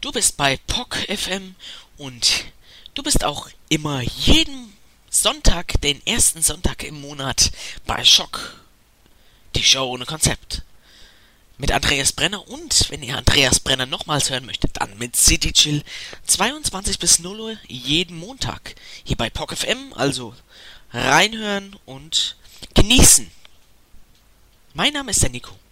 Du bist bei POC FM und du bist auch immer jeden Sonntag, den ersten Sonntag im Monat bei Schock, die Show ohne Konzept. Mit Andreas Brenner und, wenn ihr Andreas Brenner nochmals hören möchtet, dann mit City Chill 22 bis 0 Uhr jeden Montag. Hier bei POC FM, also reinhören und genießen. Mein Name ist der Nico.